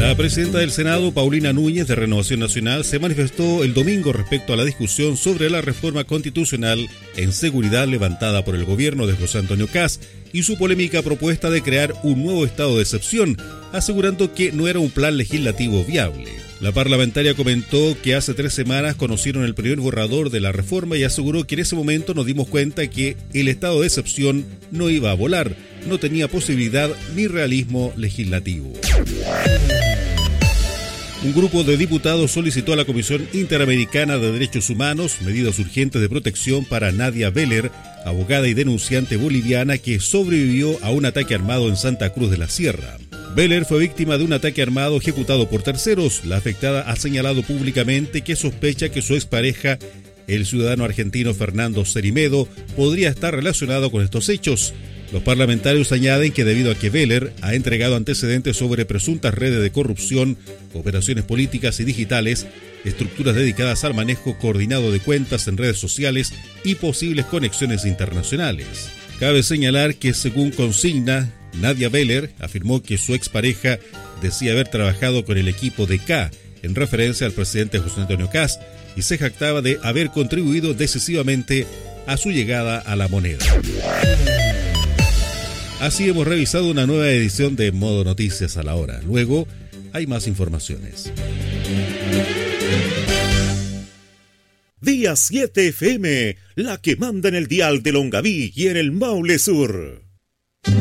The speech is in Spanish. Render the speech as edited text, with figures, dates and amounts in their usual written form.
La presidenta del Senado, Paulina Núñez, de Renovación Nacional, se manifestó el domingo respecto a la discusión sobre la reforma constitucional en seguridad levantada por el gobierno de José Antonio Kast y su polémica propuesta de crear un nuevo estado de excepción, asegurando que no era un plan legislativo viable. La parlamentaria comentó que hace 3 semanas conocieron el primer borrador de la reforma y aseguró que en ese momento nos dimos cuenta que el estado de excepción no iba a volar, no tenía posibilidad ni realismo legislativo. Un grupo de diputados solicitó a la Comisión Interamericana de Derechos Humanos medidas urgentes de protección para Nadia Veller, abogada y denunciante boliviana que sobrevivió a un ataque armado en Santa Cruz de la Sierra. Veller fue víctima de un ataque armado ejecutado por terceros. La afectada ha señalado públicamente que sospecha que su expareja, el ciudadano argentino Fernando Cerimedo, podría estar relacionado con estos hechos. Los parlamentarios añaden que debido a que Veller ha entregado antecedentes sobre presuntas redes de corrupción, operaciones políticas y digitales, estructuras dedicadas al manejo coordinado de cuentas en redes sociales y posibles conexiones internacionales. Cabe señalar que, según consigna, Nadia Veller afirmó que su expareja decía haber trabajado con el equipo de K, en referencia al presidente José Antonio Kast, y se jactaba de haber contribuido decisivamente a su llegada a la moneda. Así hemos revisado una nueva edición de Modo Noticias a la hora. Luego hay más informaciones. Día 7 FM, la que manda en el dial de Longaví y en el Maule Sur.